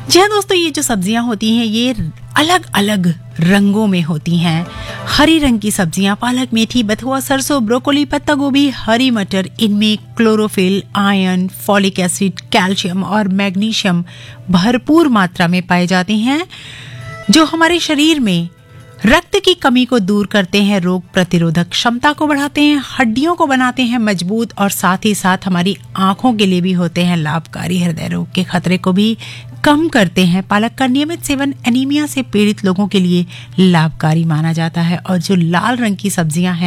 जी हाँ दोस्तों, ये जो सब्जियां होती हैं ये अलग अलग रंगों में होती हैं। हरी रंग की सब्जियां पालक, मेथी, बथुआ, सरसों, ब्रोकोली, पत्ता गोभी, हरी मटर, इनमें chlorophyll, iron, folic acid, calcium और मैग्नीशियम भरपूर मात्रा में पाए जाते हैं, जो हमारे शरीर में रक्त की कमी को दूर करते हैं, रोग प्रतिरोधक क्षमता को बढ़ाते हैं, हड्डियों को बनाते हैं मजबूत और साथ ही साथ हमारी आंखों के लिए भी होते हैं लाभकारी, हृदय रोग के खतरे को भी कम करते हैं। पालक का नियमित सेवन एनीमिया से पीड़ित लोगों के लिए लाभकारी माना जाता है। और जो लाल रंग की सब्जियां हैं